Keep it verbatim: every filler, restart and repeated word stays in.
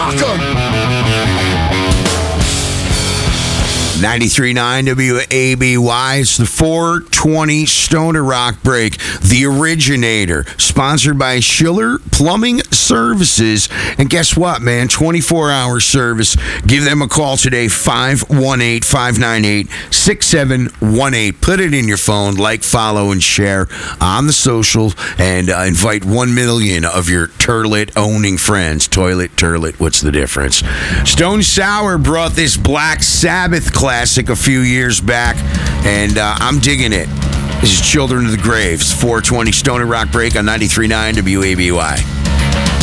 Rock 'em! ninety-three point nine W A B Y. It's the four twenty Stoner Rock Break, the originator, sponsored by Schiller Plumbing Services. And guess what, man? twenty-four hour service. Give them a call today, five one eight, five nine eight, six seven one eight. Put it in your phone, like, follow, and share on the social, and uh, invite one million of your turlet-owning friends. Toilet, turlet, what's the difference? Stone Sour brought this Black Sabbath classic a few years back, and uh, I'm digging it. This is Children of the Graves, four twenty Stoner Rock Break on ninety-three point nine W A B Y.